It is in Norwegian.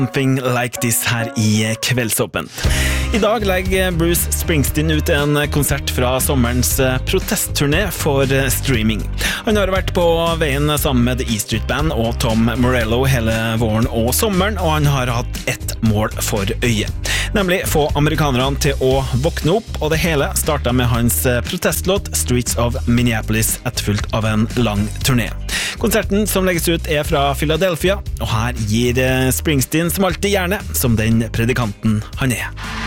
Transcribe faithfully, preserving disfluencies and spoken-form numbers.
Something Like This her i Kveldsåpent. I dag legger Bruce Springsteen ut en konsert fra sommerens protestturné for streaming. Han har vært på veien sammen med The E Street Band og Tom Morello hele våren og sommeren, og han har hatt ett mål for øye. Nemlig få amerikanerne til å våkne opp, og det hele startet med hans protestlåt Streets of Minneapolis, etterfulgt av en lang turné. Konserten som legges ut er fra Philadelphia, og her gir Springsteen som alltid gjerne som den predikanten han er.